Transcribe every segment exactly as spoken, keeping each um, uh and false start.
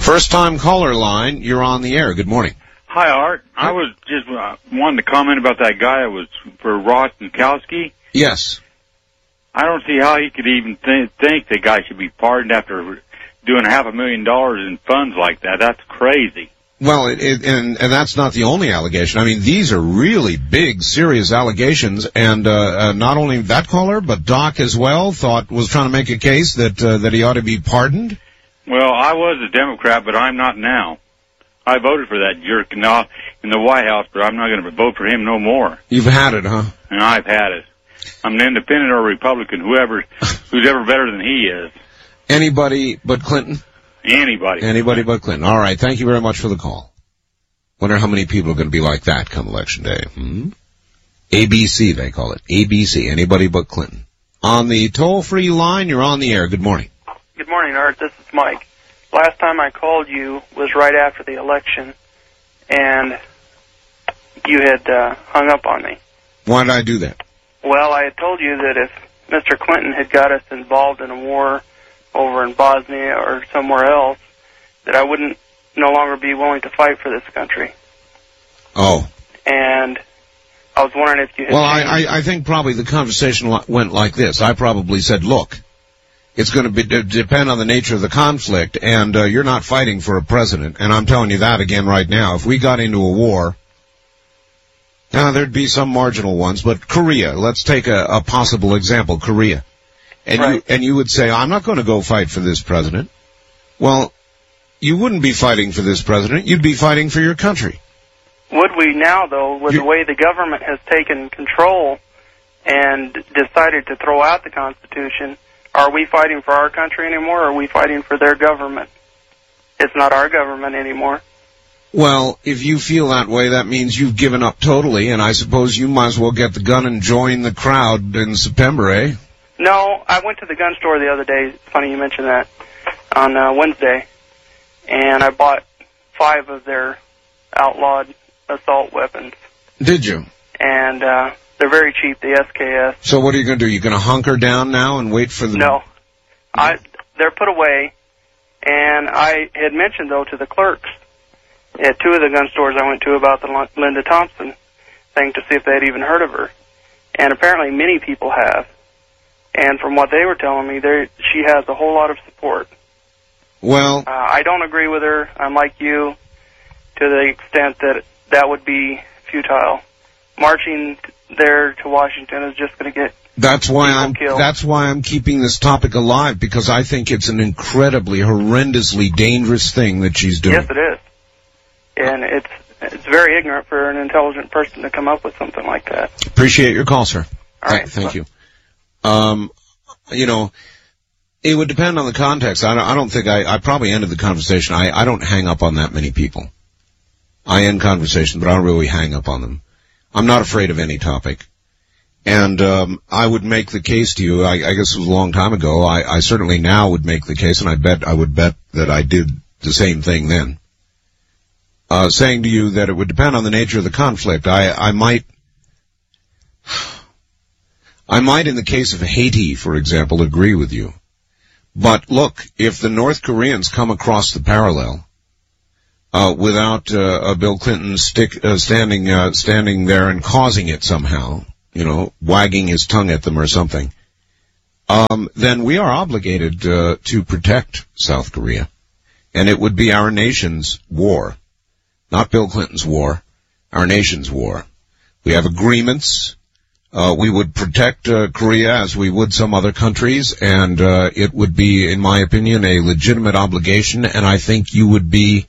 First time caller line, you're on the air. Good morning. Hi, Art. I was just uh, wanting to comment about that guy that was for Rostenkowski. Yes. I don't see how he could even th- think the guy should be pardoned after doing half a million dollars in funds like that. That's crazy. Well, it, it, and, and that's not the only allegation. I mean, these are really big, serious allegations, and uh, uh, not only that caller, but Doc as well thought was trying to make a case that uh, that he ought to be pardoned. Well, I was a Democrat, but I'm not now. I voted for that jerk now in the White House, but I'm not going to vote for him no more. You've had it, huh? And I've had it. I'm an independent or a Republican, whoever, who's ever better than he is. Anybody but Clinton? Anybody. Anybody but Clinton. All right, thank you very much for the call. Wonder how many people are going to be like that come Election Day. Hmm? A B C, they call it. A B C, anybody but Clinton. On the toll-free line, you're on the air. Good morning. Good morning, Art. This is Mike. Last time I called you was right after the election, and you had uh, hung up on me. Why did I do that? Well, I had told you that if Mister Clinton had got us involved in a war over in Bosnia or somewhere else, that I wouldn't no longer be willing to fight for this country. Oh. And I was wondering if you had... Well, I, I, I think probably the conversation went like this. I probably said, look, it's going to be, d- depend on the nature of the conflict, and uh, you're not fighting for a president. And I'm telling you that again right now. If we got into a war, now there'd be some marginal ones, but Korea, let's take a, a possible example, Korea. And right. you and you would say, I'm not going to go fight for this president. Well, you wouldn't be fighting for this president. You'd be fighting for your country. Would we now, though, with you, the way the government has taken control and decided to throw out the Constitution, are we fighting for our country anymore, or are we fighting for their government? It's not our government anymore. Well, if you feel that way, that means you've given up totally, and I suppose you might as well get the gun and join the crowd in September, eh? No, I went to the gun store the other day. It's funny you mentioned that, on uh, Wednesday, and I bought five of their outlawed assault weapons. Did you? And uh, they're very cheap, the S K S. So what are you going to do? You're going to hunker down now and wait for the... No. I, they're put away, and I had mentioned, though, to the clerks at two of the gun stores I went to about the Linda Thompson thing to see if they had even heard of her. And apparently many people have. And from what they were telling me, she has a whole lot of support. Well... Uh, I don't agree with her. I'm like you to the extent that that would be futile. Marching there to Washington is just going to get That's why I'm killed. That's why I'm keeping this topic alive, because I think it's an incredibly, horrendously dangerous thing that she's doing. Yes, it is. And it's it's very ignorant for an intelligent person to come up with something like that. Appreciate your call, sir. All right. Thank you. Um, you know, it would depend on the context. I don't, I don't think I, I probably ended the conversation. I, I don't hang up on that many people. I end conversations, but I don't really hang up on them. I'm not afraid of any topic. And um, I would make the case to you, I, I guess it was a long time ago, I, I certainly now would make the case, and I bet I would bet that I did the same thing then. Uh, saying to you that it would depend on the nature of the conflict. I, I might, I might in the case of Haiti, for example, agree with you. But look, if the North Koreans come across the parallel, uh, without, uh, uh Bill Clinton stick, uh, standing, uh, standing there and causing it somehow, you know, wagging his tongue at them or something, um, then we are obligated, uh, to protect South Korea. And it would be our nation's war. Not Bill Clinton's war, our nation's war. We have agreements. Uh, we would protect uh, Korea as we would some other countries, and uh, it would be, in my opinion, a legitimate obligation, and I think you would be,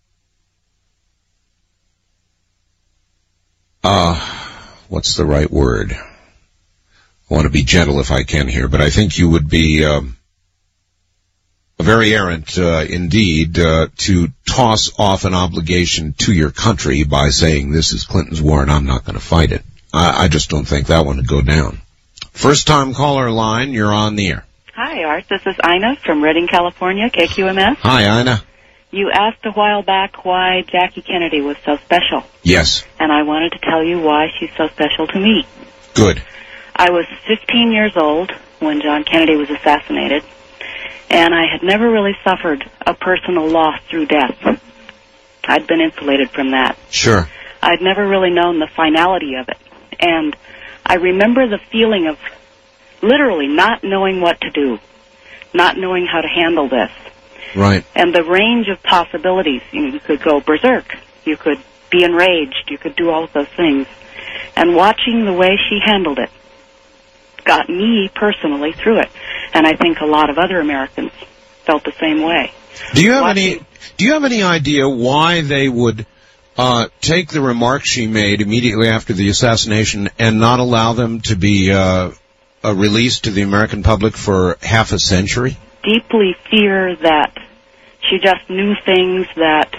uh, what's the right word? I want to be gentle if I can here, but I think you would be, um, very errant, uh, indeed, uh, to toss off an obligation to your country by saying this is Clinton's war and I'm not going to fight it. I, I just don't think that one would go down. First time caller line, you're on the air. Hi, Art. This is Ina from Redding, California, K Q M S. Hi, Ina. You asked a while back why Jackie Kennedy was so special. Yes. And I wanted to tell you why she's so special to me. Good. I was fifteen years old when John Kennedy was assassinated. And I had never really suffered a personal loss through death. I'd been insulated from that. Sure. I'd never really known the finality of it. And I remember the feeling of literally not knowing what to do, not knowing how to handle this. Right. And the range of possibilities. You know, you could go berserk. You could be enraged. You could do all of those things. And watching the way she handled it got me personally through it. And I think a lot of other Americans felt the same way. Do you have watching, any do you have any idea why they would uh, take the remarks she made immediately after the assassination and not allow them to be uh, uh, released to the American public for half a century? Deeply fear that she just knew things that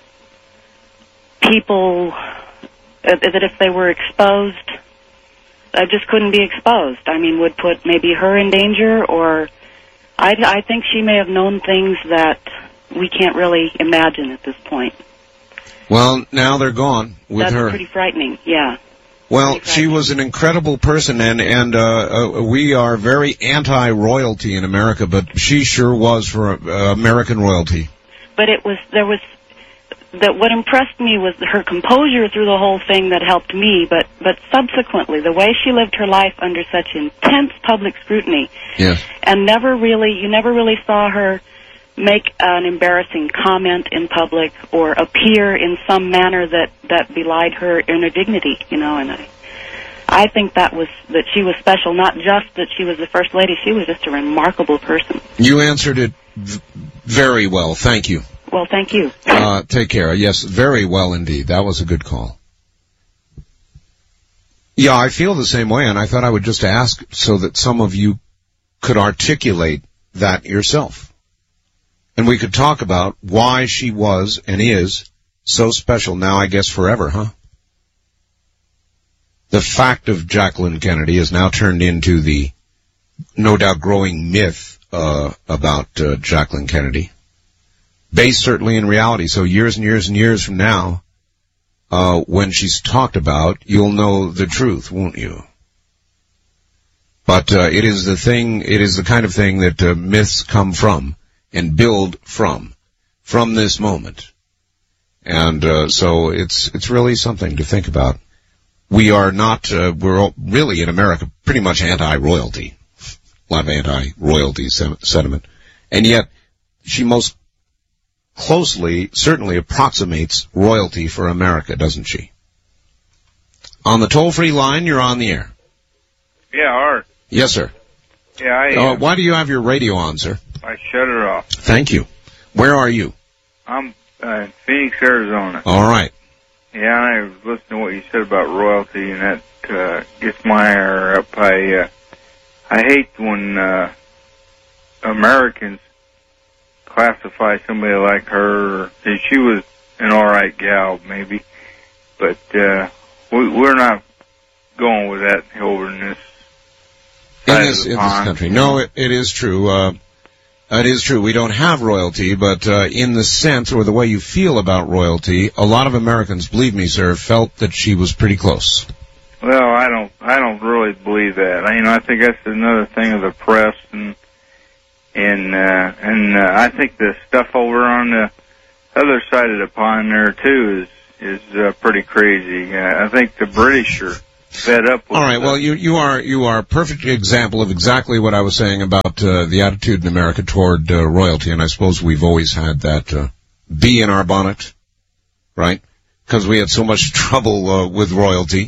people, uh, that if they were exposed, uh, just couldn't be exposed. I mean, would put maybe her in danger, or I, I think she may have known things that we can't really imagine at this point. Well, now they're gone with That's her. That's pretty frightening, yeah. Well, she was an incredible person, and and uh, uh, we are very anti-royalty in America, but she sure was for uh, American royalty. But it was there was that what impressed me was her composure through the whole thing that helped me. But but subsequently, the way she lived her life under such intense public scrutiny, yes, and never really you never really saw her make an embarrassing comment in public or appear in some manner that, that belied her inner dignity, you know, and I I think that was, that she was special, not just that she was the First Lady, she was just a remarkable person. You answered it v- very well, thank you. Well, thank you. Uh, take care. Yes, very well indeed. That was a good call. Yeah, I feel the same way, and I thought I would just ask so that some of you could articulate that yourself. And we could talk about why she was and is so special now, I guess, forever, huh? The fact of Jacqueline Kennedy is now turned into the, no doubt, growing myth uh, about uh, Jacqueline Kennedy. Based certainly in reality. So years and years and years from now, uh, when she's talked about, you'll know the truth, won't you? But uh, it is the thing, it is the kind of thing that uh, myths come from. And build from, from this moment. And uh, so it's it's really something to think about. We are not, uh, we're all really in America pretty much anti-royalty. A lot of anti-royalty sem- sentiment. And yet, she most closely, certainly approximates royalty for America, doesn't she? On the toll-free line, you're on the air. Yeah, Art. Yes, sir. Yeah, I... Uh, uh, why do you have your radio on, sir? I shut it off. Thank you. Where are you? I'm uh, in Phoenix, Arizona. All right. Yeah, I was listening to what you said about royalty, and that uh, gets my hair up. I uh, I hate when uh, Americans classify somebody like her. And she was an all right gal, maybe, but uh, we, we're not going with that over in this in this, in this country. No, it, it is true. Uh, It is true. We don't have royalty, but uh, in the sense or the way you feel about royalty, a lot of Americans, believe me, sir, felt that she was pretty close. Well, I don't, I don't really believe that. I, you know, I think that's another thing of the press, and and uh, and uh, I think the stuff over on the other side of the pond there too is is uh, pretty crazy. Uh, I think the British are fed up with. All right. Well, you you are you are a perfect example of exactly what I was saying about uh, the attitude in America toward uh, royalty, and I suppose we've always had that uh, bee in our bonnet, right? Because we had so much trouble uh, with royalty.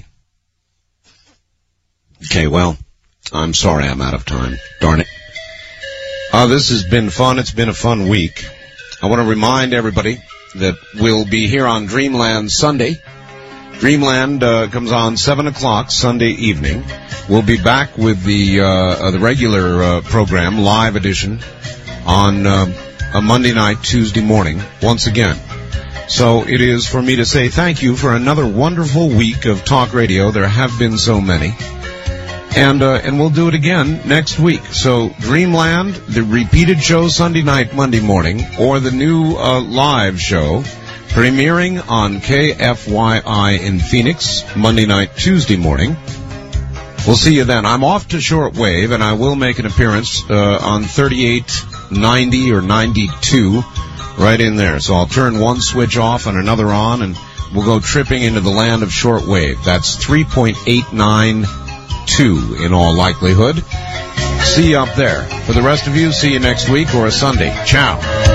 Okay. Well, I'm sorry, I'm out of time. Darn it. Uh, this has been fun. It's been a fun week. I want to remind everybody that we'll be here on Dreamland Sunday. Dreamland uh, comes on seven o'clock Sunday evening. We'll be back with the uh, uh, the regular uh, program, live edition, on uh, a Monday night, Tuesday morning, once again. So it is for me to say thank you for another wonderful week of talk radio. There have been so many. And uh, and we'll do it again next week. So Dreamland, the repeated show Sunday night, Monday morning, or the new uh, live show, premiering on K F Y I in Phoenix, Monday night, Tuesday morning. We'll see you then. I'm off to shortwave, and I will make an appearance uh, on thirty-eight ninety or ninety-two, right in there. So I'll turn one switch off and another on, and we'll go tripping into the land of shortwave. That's three point eight nine two in all likelihood. See you up there. For the rest of you, see you next week or a Sunday. Ciao.